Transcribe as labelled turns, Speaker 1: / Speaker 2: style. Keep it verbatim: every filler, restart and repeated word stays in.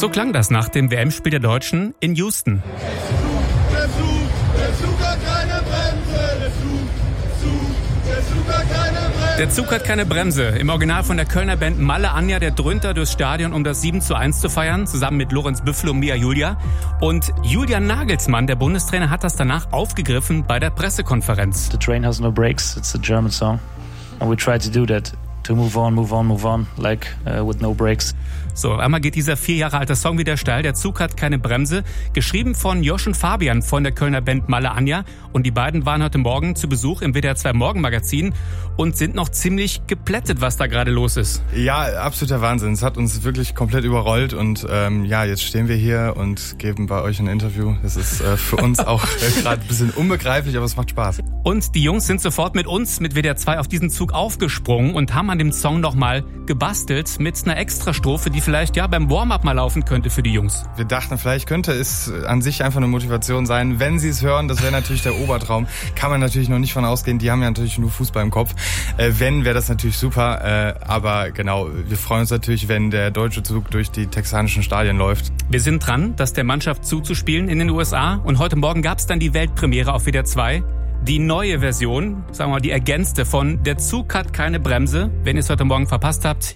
Speaker 1: So klang das nach dem W M-Spiel der Deutschen in Houston.
Speaker 2: Der Zug, der Zug hat keine Bremse, der Zug, Zug, der Zug hat keine Bremse.
Speaker 1: Der Zug hat keine Bremse. Im Original von der Kölner Band Malle Anja, der dröhnte durchs Stadion, um das sieben zu eins zu feiern, zusammen mit Lorenz Büffel und Mia Julia. Und Julian Nagelsmann, der Bundestrainer, hat das danach aufgegriffen bei der Pressekonferenz.
Speaker 3: The train has no brakes, it's a German song. And we try to do that. To move on, move on, move on, like uh, with no brakes.
Speaker 1: So, einmal geht dieser vier Jahre alte Song wieder steil. Der Zug hat keine Bremse. Geschrieben von Josh und Fabian von der Kölner Band Malle Anja. Und die beiden waren heute Morgen zu Besuch im W D R zwei Morgenmagazin und sind noch ziemlich geplättet, was da gerade los ist.
Speaker 4: Ja, absoluter Wahnsinn. Es hat uns wirklich komplett überrollt. Und ähm, ja, jetzt stehen wir hier und geben bei euch ein Interview. Das ist äh, für uns auch äh, gerade ein bisschen unbegreiflich, aber es macht Spaß.
Speaker 1: Und die Jungs sind sofort mit uns, mit W D R zwei, auf diesen Zug aufgesprungen und haben an dem Song nochmal gebastelt mit einer Extrastrophe, die vielleicht ja beim Warm-up mal laufen könnte für die Jungs.
Speaker 4: Wir dachten, vielleicht könnte es an sich einfach eine Motivation sein, wenn sie es hören. Das wäre natürlich der Obertraum. Kann man natürlich noch nicht von ausgehen. Die haben ja natürlich nur Fußball im Kopf. Äh, wenn, wäre das natürlich super. Äh, aber genau, wir freuen uns natürlich, wenn der deutsche Zug durch die texanischen Stadien läuft.
Speaker 1: Wir sind dran, das der Mannschaft zuzuspielen in den U S A. Und heute Morgen gab es dann die Weltpremiere auf W D R zwei. Die neue Version, sagen wir mal die ergänzte von Der Zug hat keine Bremse. Wenn ihr es heute Morgen verpasst habt,